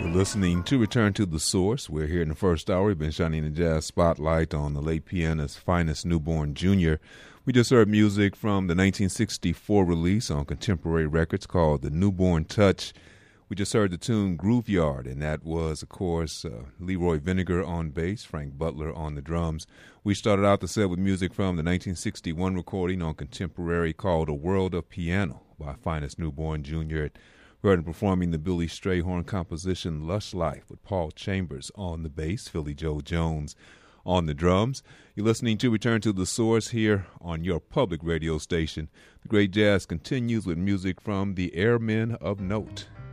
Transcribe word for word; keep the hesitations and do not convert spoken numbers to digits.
Listening to Return to the Source. We're here in the first hour. We've been shining the jazz spotlight on the late pianist's finest, Newborn Junior We just heard music from the nineteen sixty-four release on Contemporary Records called The Newborn Touch. We just heard the tune Grooveyard, and that was, of course, uh, Leroy Vinegar on bass, Frank Butler on the drums. We started out the set with music from the nineteen sixty-one recording on Contemporary called A World of Piano by finest Newborn Junior We heard him performing the Billy Strayhorn composition Lush Life with Paul Chambers on the bass, Philly Joe Jones on the drums. You're listening to Return to the Source here on your public radio station. The great jazz continues with music from the Airmen of Note.